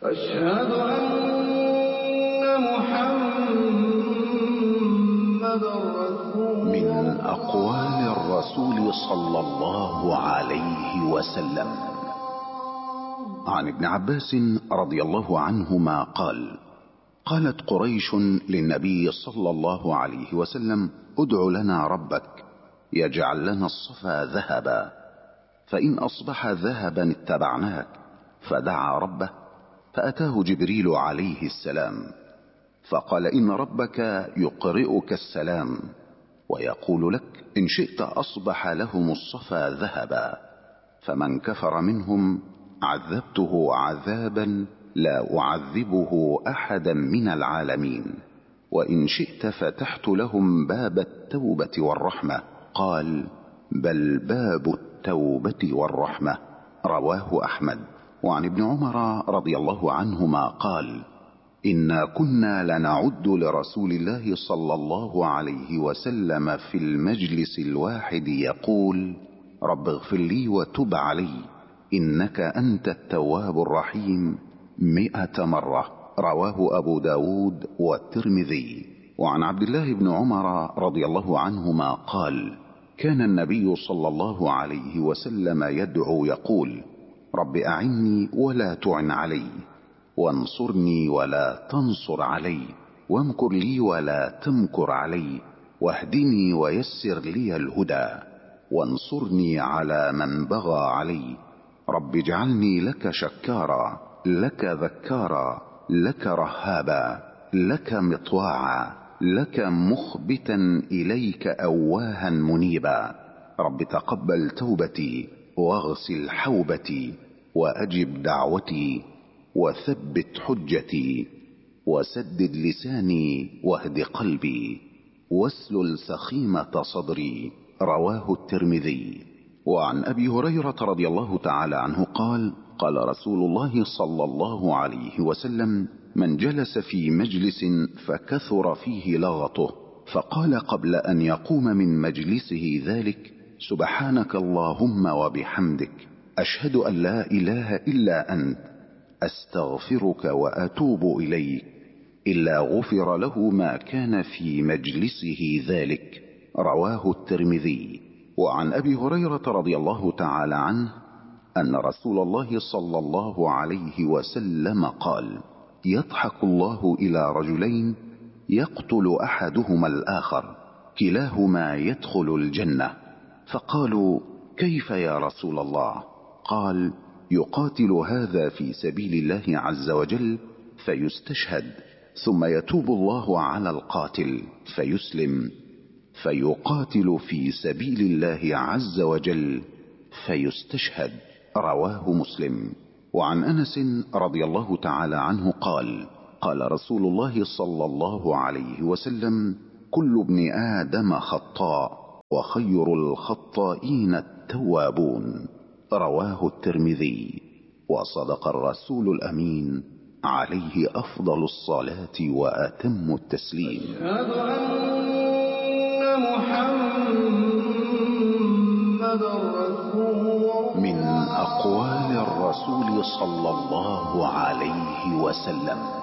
أشهد أن محمدًا رسول الله. من أقوال الرسول صلى الله عليه وسلم عن ابن عباس رضي الله عنهما قال: قالت قريش للنبي صلى الله عليه وسلم: ادع لنا ربك يجعل لنا الصفا ذهبا، فإن أصبح ذهبا اتبعناك. فدعا ربه فأتاه جبريل عليه السلام فقال: إن ربك يقرئك السلام ويقول لك إن شئت أصبح لهم الصفا ذهبا، فمن كفر منهم عذبته عذابا لا أعذبه أحدا من العالمين، وإن شئت فتحت لهم باب التوبة والرحمة. قال: بل باب التوبة والرحمة. رواه أحمد. وعن ابن عمر رضي الله عنهما قال: إنا كنا لنعد لرسول الله صلى الله عليه وسلم في المجلس الواحد يقول: رب اغفر لي وتب علي إنك أنت التواب الرحيم 100 مرة. رواه أبو داود والترمذي. وعن عبد الله بن عمر رضي الله عنهما قال: كان النبي صلى الله عليه وسلم يدعو يقول: رب أعني ولا تعن علي، وانصرني ولا تنصر علي، وامكر لي ولا تمكر علي، واهدني ويسر لي الهدى، وانصرني على من بغى علي. رب اجعلني لك شكارا، لك ذكارا، لك رهابا، لك مطواعا، لك مخبتا إليك أواها منيبا. رب تقبل توبتي واغسل حوبتي وأجب دعوتي وثبت حجتي وسدد لساني واهد قلبي واسلل سخيمة صدري. رواه الترمذي. وعن أبي هريرة رضي الله تعالى عنه قال: قال رسول الله صلى الله عليه وسلم: من جلس في مجلس فكثر فيه لغطه فقال قبل أن يقوم من مجلسه ذلك: سبحانك اللهم وبحمدك، أشهد أن لا إله إلا أنت، أستغفرك وأتوب إليك، إلا غفر له ما كان في مجلسه ذلك. رواه الترمذي. وعن أبي هريرة رضي الله تعالى عنه أن رسول الله صلى الله عليه وسلم قال: يضحك الله إلى رجلين يقتل أحدهما الآخر كلاهما يدخل الجنة. فقالوا: كيف يا رسول الله؟ قال: يقاتل هذا في سبيل الله عز وجل فيستشهد، ثم يتوب الله على القاتل فيسلم، فيقاتل في سبيل الله عز وجل فيستشهد. رواه مسلم. وعن أنس رضي الله تعالى عنه قال: قال رسول الله صلى الله عليه وسلم: كل ابن آدم خطاء، وخير الخطائين التوابون. رواه الترمذي. وصدق الرسول الأمين عليه أفضل الصلاة وأتم التسليم. أشهد أن محمدًا رسول الله. من أقوال الرسول صلى الله عليه وسلم